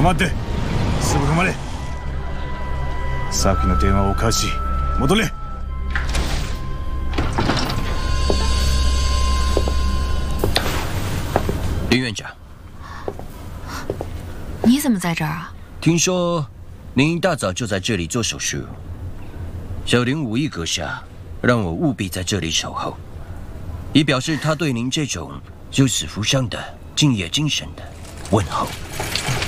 待て。すぐ止まれ。さっきの電話おかしい。戻れ。 林院长， 你怎么在这儿啊？ 听说您一大早就在这里做手术。小林武艺阁下让我务必在这里守候，以表示他对您这种救死扶伤的敬业精神的问候。